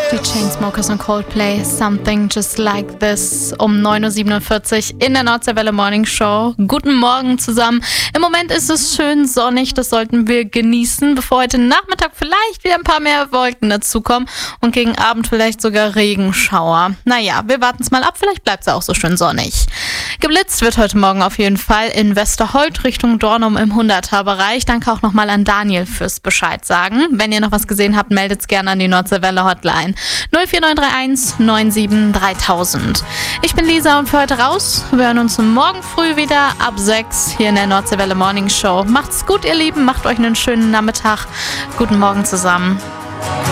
Die Chainsmokers und Coldplay, Something Just Like This, um 9.47 Uhr in der Nordseewelle Morning Show. Guten Morgen zusammen. Im Moment ist es schön sonnig, das sollten wir genießen, bevor heute Nachmittag vielleicht wieder ein paar mehr Wolken dazukommen und gegen Abend vielleicht sogar Regenschauer. Naja, wir warten es mal ab, vielleicht bleibt es auch so schön sonnig. Geblitzt wird heute Morgen auf jeden Fall in Westerholt Richtung Dornum im 100er-Bereich. Danke auch nochmal an Daniel fürs Bescheid sagen. Wenn ihr noch was gesehen habt, meldet es gerne an die Nordseewelle Hotline. 04931 97 3000. Ich bin Lisa und für heute raus. Wir hören uns morgen früh wieder ab 6 hier in der Nordseewelle Morning Show. Macht's gut, ihr Lieben. Macht euch einen schönen Nachmittag. Guten Morgen zusammen.